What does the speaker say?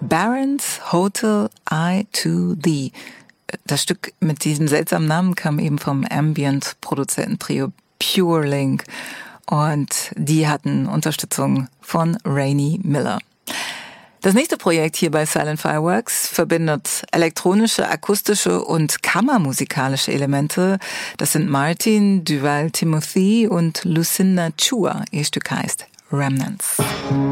Barron's Hotel I to Thee. Das Stück mit diesem seltsamen Namen kam eben vom Ambient-Produzententrio Pure Link und die hatten Unterstützung von Rainy Miller. Das nächste Projekt hier bei Silent Fireworks verbindet elektronische, akustische und kammermusikalische Elemente. Das sind Martin Duval Timothy und Lucinda Chua. Ihr Stück heißt Remnants.